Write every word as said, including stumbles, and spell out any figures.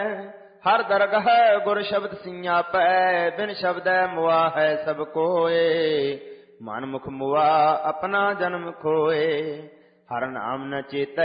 ਹਰ ਦਰਗਹ ਗੁਰ ਸ਼ਬਦ ਸਿੰਘਾਪੈ, ਬਿਨ ਸ਼ਬਦੈ ਮੁਆ ਹੈ ਸਭ ਕੋਏ। ਮਨ ਮੁਖ ਮੁਆ ਆਪਣਾ ਜਨਮ ਖੋਏ, ਹਰ ਨਾਮ ਨ ਚੇਤੈ